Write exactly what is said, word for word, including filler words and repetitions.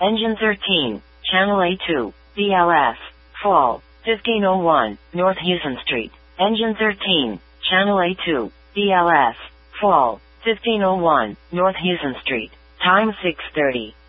Engine thirteen, Channel A two, B L S, fall, fifteen oh one, North Houston Street. Engine thirteen, Channel A two, B L S, fall, fifteen oh one, North Houston Street. Time six thirty.